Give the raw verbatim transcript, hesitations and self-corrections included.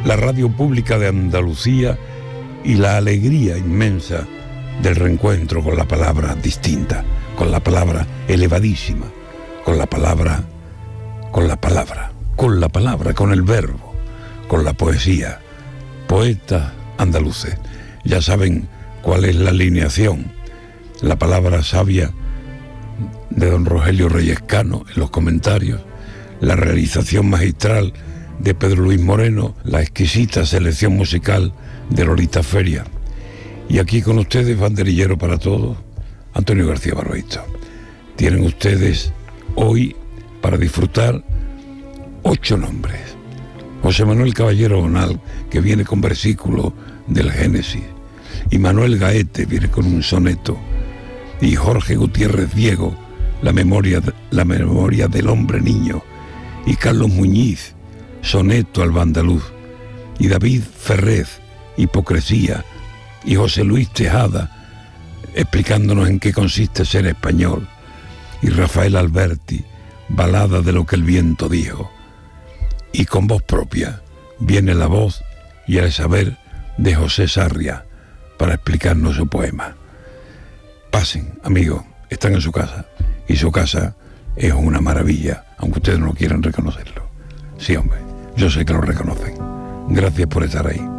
la radio pública de Andalucía y la alegría inmensa del reencuentro con la palabra distinta, con la palabra elevadísima, con la palabra, con la palabra, con la palabra, con el verbo, con la poesía. Poetas andaluces, ya saben cuál es la alineación, la palabra sabia de don Rogelio Reyescano en los comentarios, la realización magistral de Pedro Luis Moreno, la exquisita selección musical de Lolita Feria. Y aquí con ustedes, banderillero para todos, Antonio García Barbeito. Tienen ustedes hoy para disfrutar ocho nombres. José Manuel Caballero Bonal, que viene con versículos del Génesis, y Manuel Gaete viene con un soneto, y Jorge Gutiérrez Diego, la memoria, la memoria del hombre niño, y Carlos Muñiz, soneto al andaluz, y David Ferrez, hipocresía, y José Luis Tejada, explicándonos en qué consiste ser español, y Rafael Alberti, balada de lo que el viento dijo. Y con voz propia viene la voz y el saber de José Sarria para explicarnos su poema. Pasen, amigos, están en su casa, y su casa es una maravilla, aunque ustedes no quieran reconocerlo. Sí, hombre, yo sé que lo reconocen. Gracias por estar ahí.